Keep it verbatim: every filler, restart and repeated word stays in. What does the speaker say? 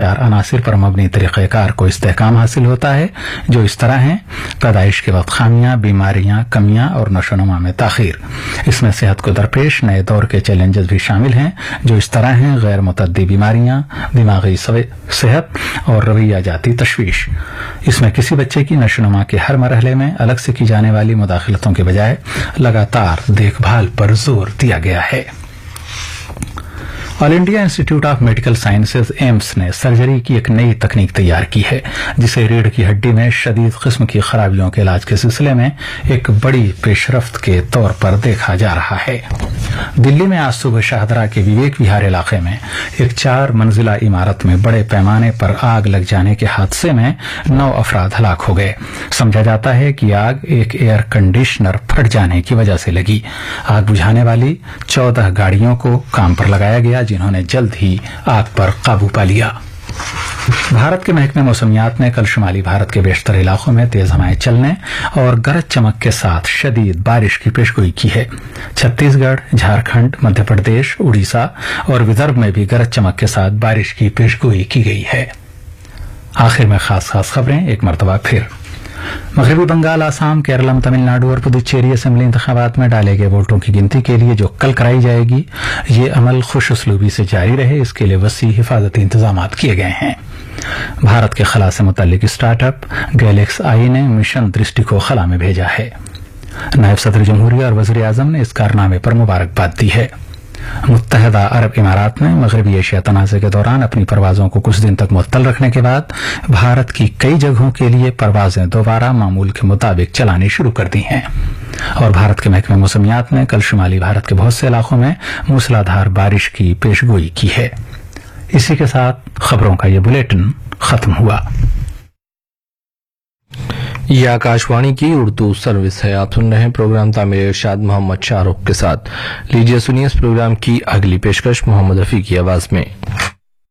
चार अनासिर पर मबनी तरीक़ेकार को इस्तेहकाम हासिल होता है, जो इस तरह हैं: पैदाइश के वक्त खामियां, बीमारियां, कमियां और नशोनुमा में ताखीर। इसमें सेहत को दरपेश नए दौर के चैलेंजेस भी शामिल हैं, जो इस तरह हैं: गैर मुतद्दी बीमारियां, दिमागी सेहत और रवैया जाती तशवीश। इसमें किसी बच्चे की नशोनुमा के हर मरहले में अलग से की जाने वाली मुदाखलतों के बजाय लगातार देखभाल पर जोर दिया गया है। All India institute of medical sciences AIIMS ने सर्जरी की एक नई तकनीक तैयार की है, जिसे रीढ़ की हड्डी में शदीद किस्म की खराबियों के इलाज के सिलसिले में एक बड़ी पेशरफ्त के तौर पर देखा जा रहा है। दिल्ली में आज सुबह शाहदरा के विवेक विहार इलाके में एक चार मंजिला इमारत में बड़े पैमाने पर आग लग जाने के हादसे में नौ अफराद हलाक हो गए। समझा जाता है कि आग एक एयर कंडीशनर फट जाने की वजह से लगी। आग बुझाने वाली चौदह गाड़ियों को काम पर लगाया गया, जिन्होंने जल्द ही आग पर काबू पा लिया। भारत के महकमे मौसमियात ने कल शुमाली भारत के बेशतर इलाकों में तेज हवाएं चलने और गरज चमक के साथ शदीद बारिश की पेशगोई की है। छत्तीसगढ़, झारखंड, मध्य प्रदेश, उड़ीसा और विदर्भ में भी गरज चमक के साथ बारिश की पेशगोई की गई है। आखिर में खास खास खबरें एक मरतबा फिर। मगरबी बंगाल, आसाम, केरलम, तमिलनाडु और पुदुचेरी असेंबली इंतखाबात में डाले गए वोटों की गिनती के लिए जो कल कराई जाएगी, ये अमल खुश उसलूबी से जारी रहे, इसके लिए वसी हिफाजती इंतजाम किए गए हैं। भारत के खला से मुतल्लिक स्टार्टअप गैलेक्स आई ने मिशन दृष्टि को खला में भेजा है। नायब सदर जमहूरिया और वज़ीर आज़म ने इस कारनामे पर मुबारकबाद दी है। मुत्तहदा अरब इमारात में मगरबी एशिया तनाज़े के दौरान अपनी परवाजों को कुछ दिन तक मुअत्तल रखने के बाद भारत की कई जगहों के लिए परवाजें दोबारा मामूल के मुताबिक चलानी शुरू कर दी हैं। और भारत के महकमे मौसमियात ने कल शुमाली भारत के बहुत से इलाकों में मूसलाधार बारिश की पेशगोई की है। इसी के साथ खबरों का ये बुलेटिन खत्म हुआ। ये आकाशवाणी की उर्दू सर्विस है। आप सुन रहे हैं प्रोग्राम तामीर इरशाद मोहम्मद शाहरुख के साथ। लीजिए सुनिए इस प्रोग्राम की अगली पेशकश मोहम्मद रफी की आवाज में।